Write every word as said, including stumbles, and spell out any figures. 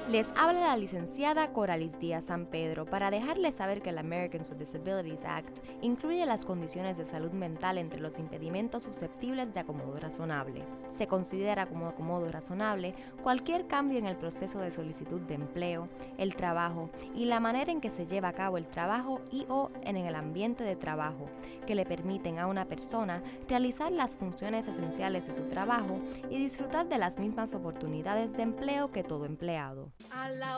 Les habla la licenciada Coralis Díaz San Pedro para dejarles saber que el Americans with Disabilities Act incluye las condiciones de salud mental entre los impedimentos susceptibles de acomodo razonable. Se considera como acomodo razonable cualquier cambio en el proceso de solicitud de empleo, el trabajo y la manera en que se lleva a cabo el trabajo y o en el ambiente de trabajo, que le permiten a una persona realizar las funciones esenciales de su trabajo y disfrutar de las mismas oportunidades de empleo que todo empleado. A la